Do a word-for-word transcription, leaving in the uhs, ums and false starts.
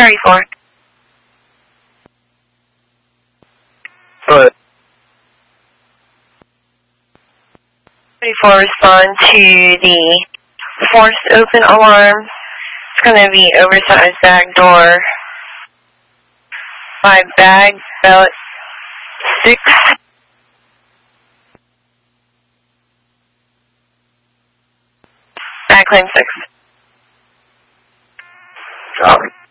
thirty-four. But thirty-four, respond to the forced open alarm. It's going to be oversized bag door. My bag belt six. Bag claim six. Copy.